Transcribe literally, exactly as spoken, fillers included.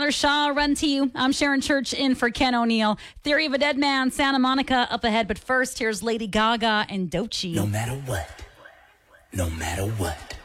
Tyler Shaw, Run to You. I'm Sharon Church in for Ken O'Neill. Theory of a Dead Man, Santa Monica up ahead. But first, here's Lady Gaga and Doechii. No matter what, no matter what.